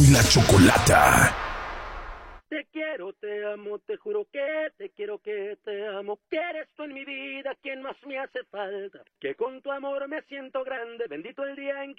La Chocolata. Te quiero, te amo, te juro que te quiero, que te amo, que eres tú en mi vida quien más me hace falta, que con tu amor me siento grande, bendito el día en que